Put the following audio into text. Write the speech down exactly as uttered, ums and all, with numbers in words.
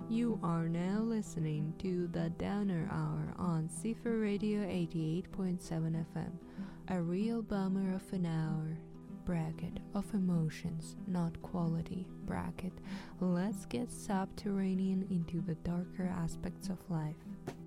You are now listening to the Downer Hour on Cipher Radio eighty-eight point seven F M, a real bummer of an hour. Bracket of emotions, not quality. Bracket. Let's get subterranean into the darker aspects of life.